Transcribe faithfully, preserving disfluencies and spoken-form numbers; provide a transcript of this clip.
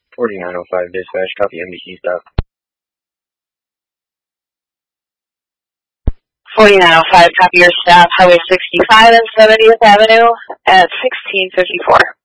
forty-nine oh five dispatch, copy M D C stop. forty-nine oh five, copy your stop, Highway sixty-five and seventieth Avenue at sixteen fifty-four.